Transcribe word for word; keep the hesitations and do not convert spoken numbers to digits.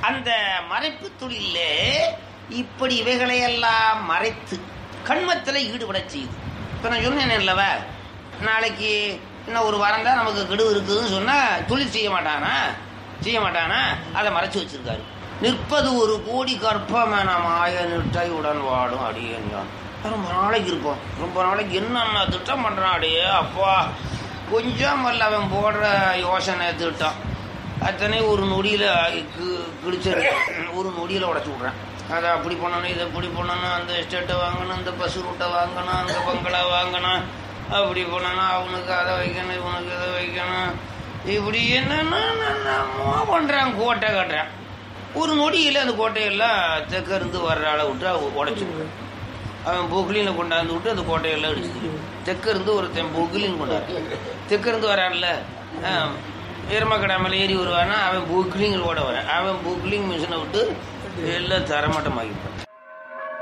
அந்த மறைப்பு தொழிலே இப்படி இவைகளையெல்லாம் மறைத்து கண்மத்தில் ஈடுபட செய்யுது. இப்போ நான் சொன்னேன் இல்லவா, நாளைக்கு இன்னும் ஒரு வாரம் தான் நமக்கு கெடு இருக்குதுன்னு சொன்னால் தொழில் செய்ய மாட்டானா செய்ய மாட்டானா அதை மறைச்சு வச்சிருக்காரு. நிற்பது ஒரு கோடி கற்பமென மாய நிட்டை உடன் வாடும் அடியேன். ரொம்ப நாளைக்கு இருப்போம், ரொம்ப நாளைக்கு என்னென்ன திட்டம் பண்ணுறான் அடியே அப்பா. கொஞ்சம் அல்ல அவன் போடுற யோசனை திட்டம் அத்தனை ஒரு நொடியில் கிழிச்சிரு, ஒரு நொடியில் உடச்சி விட்றேன். அதை அப்படி பண்ணணும், இதை இப்படி பண்ணணும், அந்த எஸ்டேட்டை வாங்கணும், இந்த பஸ் ரூட்டை வாங்கணும், அந்த பங்களா வாங்கணும், அப்படி பண்ணணும், அவனுக்கு அதை வைக்கணும், இவனுக்கு இதை வைக்கணும், இப்படி என்னென்ன பண்ணுறான். கோட்டை கட்டுறான். ஒரு நொடியில் அந்த கோட்டையெல்லாம் தெற்க இருந்து வர்ற ஆளை விட்டு உடைச்சிடுவேன். அவன் பொக்லினில் கொண்டாந்து விட்டு அந்த கோட்டையெல்லாம் அடிச்சுது. தெற்க இருந்து ஒருத்தன் பொக்லின்னு கொண்டாரு, தெற்க இருந்து வரான்ல எருமக்கடை மேலே ஏறி வருவானா, அவன் பொக்லிங்கில் ஓட வரான். அவன் பொக்லிங் மிஷினை விட்டு எல்லாம் தரமாட்டமாகிப்பான்.